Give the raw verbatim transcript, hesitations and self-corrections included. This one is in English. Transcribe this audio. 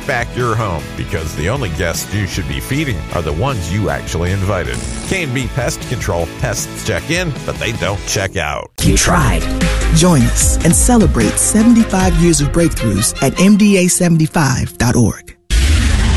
back your home, because the only guests you should be feeding are the ones you actually invited. K and B Pest Control. Pests check in, but they don't check out. You tried. Join us and celebrate seventy-five years of breakthroughs at M D A seventy-five dot org.